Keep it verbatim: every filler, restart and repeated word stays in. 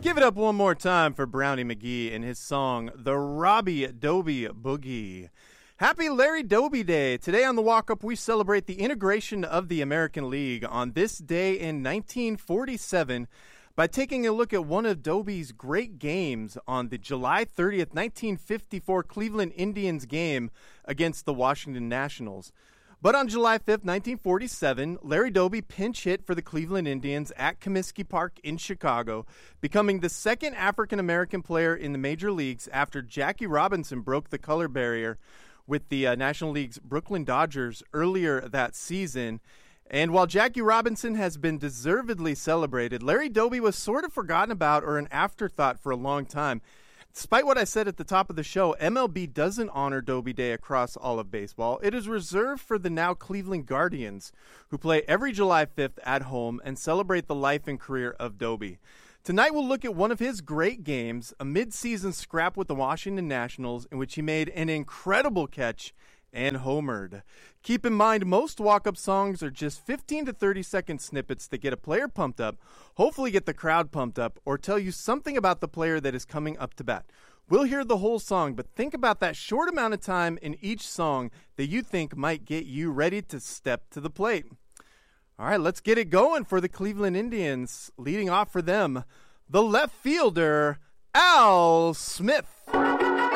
Give it up one more time for Brownie McGhee and his song, The Robbie Doby Boogie. Happy Larry Doby Day. Today on The Walk Up, we celebrate the integration of the American League on this day in nineteen forty-seven by taking a look at one of Doby's great games on the July thirtieth, nineteen fifty-four Cleveland Indians game against the Washington Nationals. But on July fifth, nineteen forty-seven, Larry Doby pinch hit for the Cleveland Indians at Comiskey Park in Chicago, becoming the second African-American player in the major leagues after Jackie Robinson broke the color barrier with the uh, National League's Brooklyn Dodgers earlier that season. And while Jackie Robinson has been deservedly celebrated, Larry Doby was sort of forgotten about or an afterthought for a long time. Despite what I said at the top of the show, M L B doesn't honor Doby Day across all of baseball. It is reserved for the now Cleveland Guardians, who play every July fifth at home and celebrate the life and career of Doby. Tonight we'll look at one of his great games, a mid-season scrap with the Washington Nationals, in which he made an incredible catch and homered. Keep in mind, most walk-up songs are just fifteen to thirty second snippets that get a player pumped up, hopefully get the crowd pumped up, or tell you something about the player that is coming up to bat. We'll hear the whole song, but think about that short amount of time in each song that you think might get you ready to step to the plate. All right, let's get it going for the Cleveland Indians. Leading off for them, the left fielder, Al Smith.